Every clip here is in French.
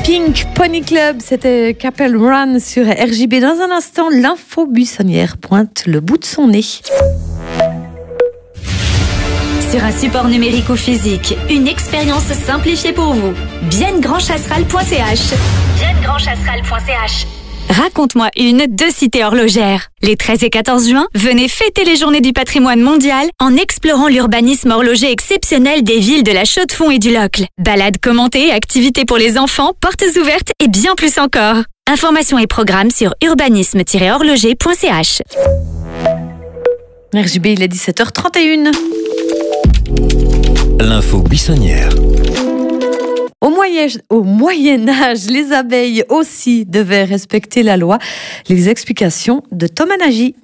Pink Pony Club, c'était Capel Run sur RJB. Dans un instant, l'info buissonnière pointe le bout de son nez. Sur un support numérique ou physique, une expérience simplifiée pour vous. biennegrandchasseral.ch. Raconte-moi une de Cité Horlogère. Les 13 et 14 juin, venez fêter les journées du patrimoine mondial en explorant l'urbanisme horloger exceptionnel des villes de la Chaux-de-Fonds et du Locle. Balades commentées, activités pour les enfants, portes ouvertes et bien plus encore. Informations et programmes sur urbanisme-horloger.ch. RJB, il est 17h31. L'info buissonnière. Au Moyen-Âge, les abeilles aussi devaient respecter la loi. Les explications de Thomas Nagy.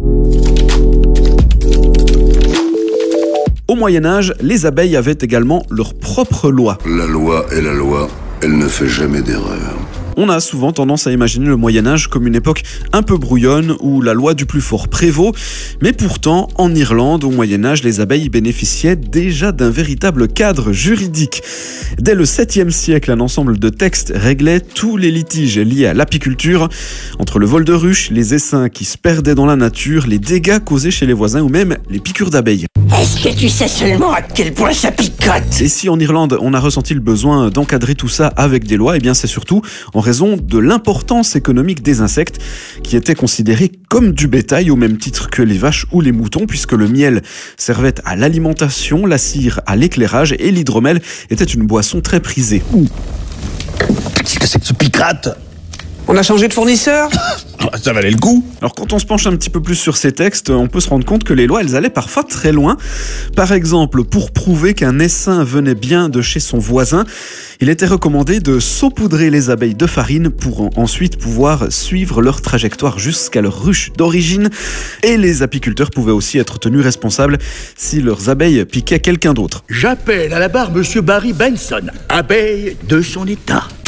Au Moyen-Âge, les abeilles avaient également leur propre loi. La loi est la loi, elle ne fait jamais d'erreur. On a souvent tendance à imaginer le Moyen-Âge comme une époque un peu brouillonne où la loi du plus fort prévaut. Mais pourtant, en Irlande, au Moyen-Âge, les abeilles bénéficiaient déjà d'un véritable cadre juridique. Dès le 7e siècle, un ensemble de textes réglait tous les litiges liés à l'apiculture, entre le vol de ruches, les essaims qui se perdaient dans la nature, les dégâts causés chez les voisins ou même les piqûres d'abeilles. Est-ce que tu sais seulement à quel point ça picote? Et si en Irlande, on a ressenti le besoin d'encadrer tout ça avec des lois, eh bien c'est surtout en raison de l'importance économique des insectes qui étaient considérés comme du bétail au même titre que les vaches ou les moutons, puisque le miel servait à l'alimentation, la cire à l'éclairage et l'hydromel était une boisson très prisée. Qu'est-ce que c'est que ce picrate? On a changé de fournisseur? Ça valait le coup. Alors quand on se penche un petit peu plus sur ces textes, on peut se rendre compte que les lois, elles allaient parfois très loin. Par exemple, pour prouver qu'un essaim venait bien de chez son voisin, il était recommandé de saupoudrer les abeilles de farine pour ensuite pouvoir suivre leur trajectoire jusqu'à leur ruche d'origine. Et les apiculteurs pouvaient aussi être tenus responsables si leurs abeilles piquaient quelqu'un d'autre. J'appelle à la barre Monsieur Barry Benson, abeille de son état.